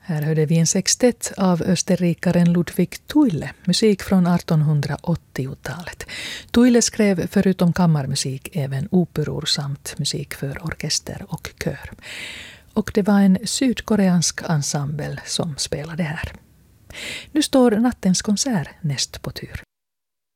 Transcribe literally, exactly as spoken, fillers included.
Här hörde vi en sextett av österrikaren Ludwig Thuille, musik från artonhundraåttiotalet. Thuille skrev förutom kammarmusik även operor samt musik för orkester och kör. Och det var en sydkoreansk ensemble som spelade här. Nu står nattens konsert näst på tur.